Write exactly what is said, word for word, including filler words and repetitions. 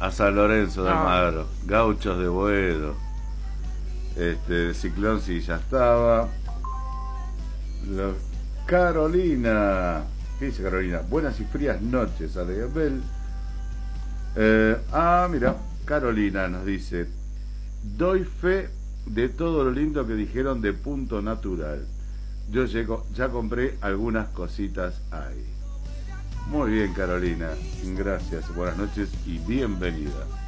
a San Lorenzo de No. Almagro, Gauchos de Boedo. Este, Ciclón sí ya estaba. Los- Carolina, ¿qué dice Carolina? Buenas y frías noches, Alegabel. Eh, ah, mira, Carolina nos dice: doy fe de todo lo lindo que dijeron de Punto Natural. Yo llego, ya compré algunas cositas ahí. Muy bien, Carolina, gracias, buenas noches y bienvenida.